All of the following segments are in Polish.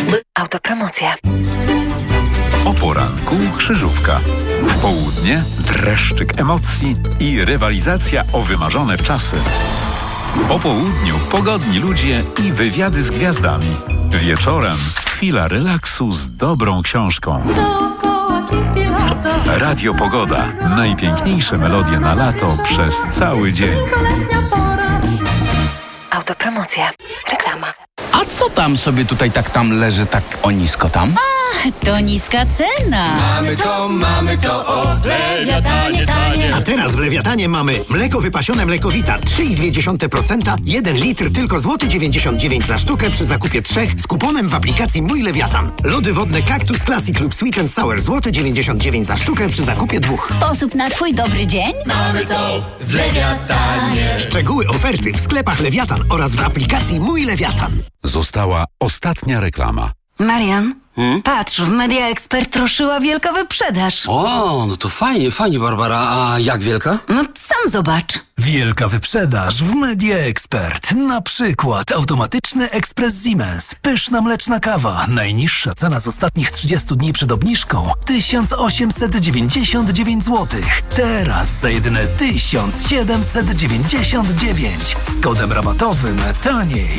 Autopromocja. O poranku krzyżówka. W południe dreszczyk emocji i rywalizacja o wymarzone wczasy. Po południu pogodni ludzie i wywiady z gwiazdami. Wieczorem chwila relaksu z dobrą książką. Radio Pogoda. Najpiękniejsze melodie na lato przez cały dzień. Autopromocja. Reklama. A co tam sobie tutaj tam leży tak o nisko tam? To niska cena. Mamy to, o, w Lewiatanie tanie. A teraz w Lewiatanie mamy mleko wypasione Mlekowita 3,2%, 1 litr tylko złoty 99 za sztukę przy zakupie 3 z kuponem w aplikacji Mój Lewiatan. Lody wodne Cactus Classic lub Sweet and Sour złoty 99 za sztukę przy zakupie 2. Sposób na twój dobry dzień? Mamy to w Lewiatanie. Szczegóły oferty w sklepach Lewiatan oraz w aplikacji Mój Lewiatan. Została ostatnia reklama. Marian, patrz, w Media Expert ruszyła wielka wyprzedaż. O, no to fajnie, Barbara. A jak wielka? No sam zobacz. Wielka wyprzedaż w Media Expert. Na przykład automatyczny ekspres Siemens. Pyszna mleczna kawa. Najniższa cena z ostatnich 30 dni przed obniżką 1899 zł. Teraz za jedyne 1799. Z kodem rabatowym taniej.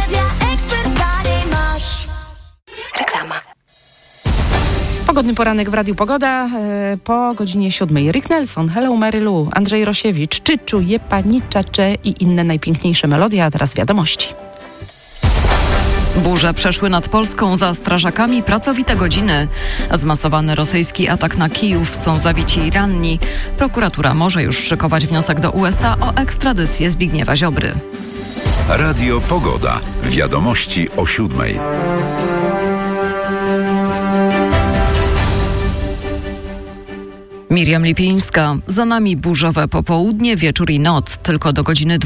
Reklama. Pogodny poranek w Radiu Pogoda po godzinie 7. Rick Nelson, Hello Mary Lou, Andrzej Rosiewicz, Czy czuje pani czacze i inne najpiękniejsze melodie, a teraz wiadomości. Burze przeszły nad Polską za strażakami pracowite godziny. Zmasowany rosyjski atak na Kijów, są zabici i ranni. Prokuratura może już szykować wniosek do USA o ekstradycję Zbigniewa Ziobry. Radio Pogoda. Wiadomości o 7. Miriam Lipińska. Za nami burzowe popołudnie, wieczór i noc. Tylko do godziny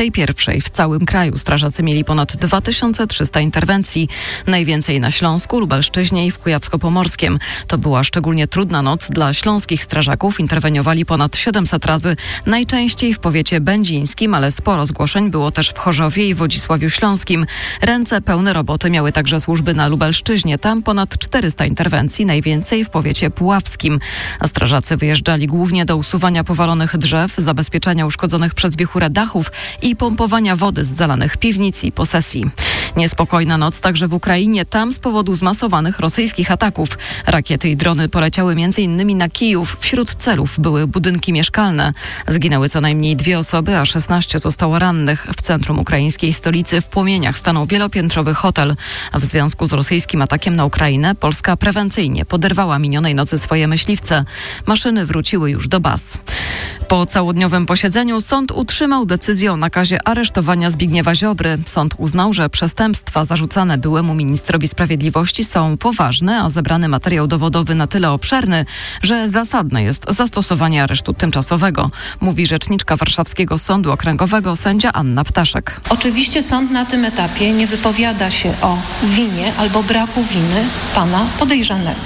21 w całym kraju strażacy mieli ponad 2300 interwencji. Najwięcej na Śląsku, Lubelszczyźnie i w Kujawsko-Pomorskiem. To była szczególnie trudna noc dla śląskich strażaków. Interweniowali ponad 700 razy. Najczęściej w powiecie będzińskim, ale sporo zgłoszeń było też w Chorzowie i Wodzisławiu Śląskim. Ręce pełne roboty miały także służby na Lubelszczyźnie. Tam ponad 400 interwencji, najwięcej w powiecie puławskim. A strażacy wyjeżdżali głównie do usuwania powalonych drzew, zabezpieczania uszkodzonych przez wichurę dachów i pompowania wody z zalanych piwnic i posesji. Niespokojna noc także w Ukrainie, tam z powodu zmasowanych rosyjskich ataków. Rakiety i drony poleciały m.in. na Kijów. Wśród celów były budynki mieszkalne. Zginęły co najmniej 2 osoby, a 16 zostało rannych. W centrum ukraińskiej stolicy w płomieniach stanął wielopiętrowy hotel. W związku z rosyjskim atakiem na Ukrainę Polska prewencyjnie poderwała minionej nocy swoje myśliwce. Maszyny wróciły już do baz. Po całodniowym posiedzeniu sąd utrzymał decyzję o nakazie aresztowania Zbigniewa Ziobry. Sąd uznał, że przestępstwa zarzucane byłemu ministrowi sprawiedliwości są poważne, a zebrany materiał dowodowy na tyle obszerny, że zasadne jest zastosowanie aresztu tymczasowego, mówi rzeczniczka Warszawskiego Sądu Okręgowego sędzia Anna Ptaszek. Oczywiście sąd na tym etapie nie wypowiada się o winie albo braku winy pana podejrzanego.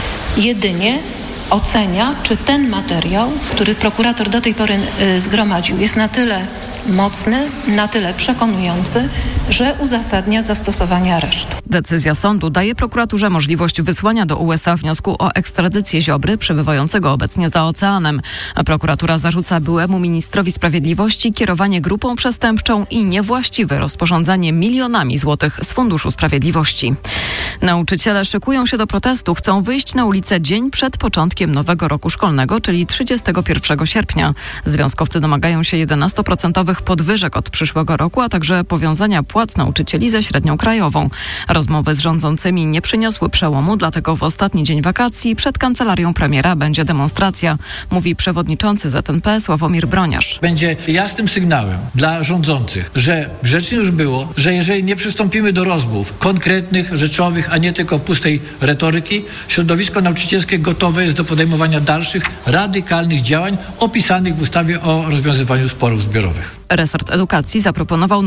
Jedynie ocenia, czy ten materiał, który prokurator do tej pory zgromadził, jest na tyle mocny, na tyle przekonujący, że uzasadnia zastosowanie aresztu. Decyzja sądu daje prokuraturze możliwość wysłania do USA wniosku o ekstradycję Ziobry, przebywającego obecnie za oceanem. Prokuratura zarzuca byłemu ministrowi sprawiedliwości kierowanie grupą przestępczą i niewłaściwe rozporządzanie milionami złotych z Funduszu Sprawiedliwości. Nauczyciele szykują się do protestu, chcą wyjść na ulicę dzień przed początkiem nowego roku szkolnego, czyli 31 sierpnia. Związkowcy domagają się 11% podwyżek od przyszłego roku, a także powiązania płac nauczycieli ze średnią krajową. Rozmowy z rządzącymi nie przyniosły przełomu, dlatego w ostatni dzień wakacji przed kancelarią premiera będzie demonstracja, mówi przewodniczący ZNP Sławomir Broniarz. Będzie jasnym sygnałem dla rządzących, że grzecznie już było, że jeżeli nie przystąpimy do rozmów konkretnych, rzeczowych, a nie tylko pustej retoryki, środowisko nauczycielskie gotowe jest do podejmowania dalszych, radykalnych działań opisanych w ustawie o rozwiązywaniu sporów zbiorowych. Resort Edukacji zaproponował